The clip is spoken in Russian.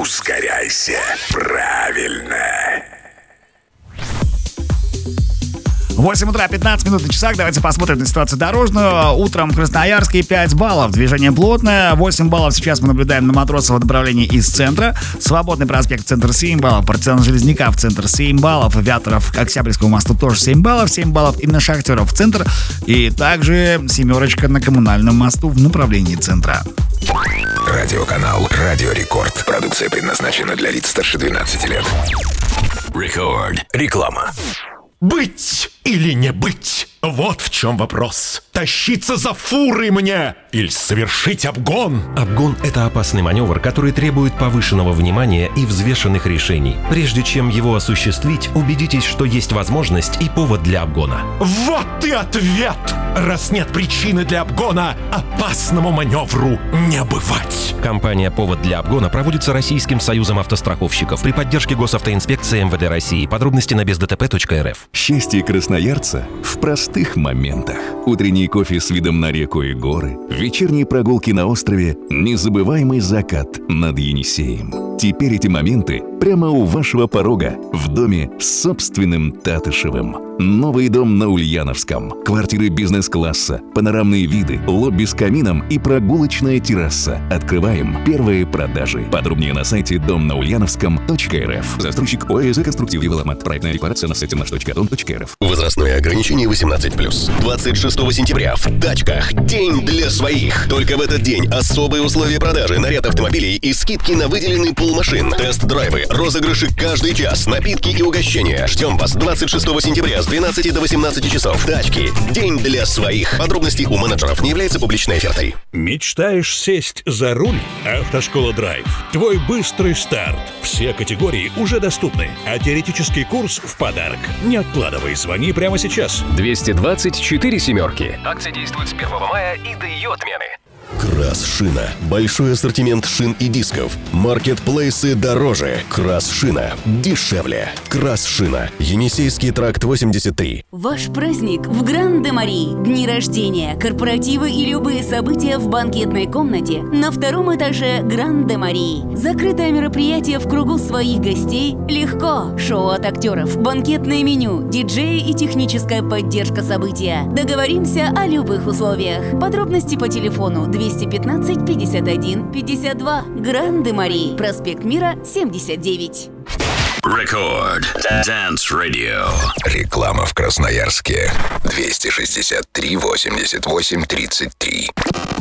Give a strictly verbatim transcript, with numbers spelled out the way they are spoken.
ускоряйся. Правильно. восемь утра, пятнадцать минут на часах. Давайте посмотрим на ситуацию дорожную. Утром в Красноярске пять баллов. Движение плотное. восемь баллов сейчас мы наблюдаем на Матросово в направлении из центра. Свободный проспект, центр семь баллов. Партизан Железняка в центр семь баллов. Вяторов к Октябрьскому мосту тоже семь баллов. семь баллов и на Шахтеров в центр. И также семерочка на Коммунальном мосту в направлении центра. Радиоканал Радио Рекорд. Продукция предназначена для лиц старше двенадцати лет. Рекорд. Реклама. Быть или не быть? Вот в чем вопрос. Тащиться за фурой мне или совершить обгон? Обгон — это опасный маневр, который требует повышенного внимания и взвешенных решений. Прежде чем его осуществить, убедитесь, что есть возможность и повод для обгона. Вот и ответ! Раз нет причины для обгона, опасному маневру не бывать. Компания «Повод для обгона» проводится Российским союзом автостраховщиков при поддержке Госавтоинспекции эм вэ дэ России. Подробности на без дэ тэ пэ точка эр эф. Счастье красноярца в простых моментах. Утренний кофе с видом на реку и горы, вечерние прогулки на острове, незабываемый закат над Енисеем. Теперь эти моменты прямо у вашего порога, в доме с собственным Татышевым. Новый дом на Ульяновском. Квартиры бизнес-класса, панорамные виды, лобби с камином и прогулочная терраса. Открываем первые продажи. Подробнее на сайте дом на ульяновском точка эр эф. Застройщик ОС «Конструктив Девелопмент». Проектная декларация на сайте наш точка дом точка эр эф. Возрастное ограничение восемнадцать плюс. двадцать шестого сентября в тачках. День для своих. Только в этот день особые условия продажи на ряд автомобилей и скидки на выделенный пул машин. Тест-драйвы, розыгрыши каждый час, напитки и угощения. Ждем вас двадцать шестого сентября с двенадцати до восемнадцати часов. Тачки. День для своих. Подробности у менеджеров. Не является публичной офертой. Мечтаешь сесть за руль? Автошкола Драйв. Твой быстрый старт. Все категории уже доступны, а теоретический курс в подарок. Не откладывай, звони прямо сейчас. двести двадцать четыре семерки. Акция действует с первого мая и до ее отмены. Крас-шина. Большой ассортимент шин и дисков. Маркетплейсы дороже. Крас-шина. Дешевле. Крас-шина. Енисейский тракт восемьдесят три. Ваш праздник в Гран-де-Мари. Дни рождения, корпоративы и любые события в банкетной комнате на втором этаже Гран-де-Мари. Закрытое мероприятие в кругу своих гостей легко. Шоу от актеров, банкетное меню, диджеи и техническая поддержка события. Договоримся о любых условиях. Подробности по телефону двести пятнадцать пятьдесят один пятьдесят два. Гран-де-Мари. Проспект Мира, семьдесят девять. Рекорд. Dance Radio. Реклама в Красноярске. двести шестьдесят три восемьдесят восемь тридцать три.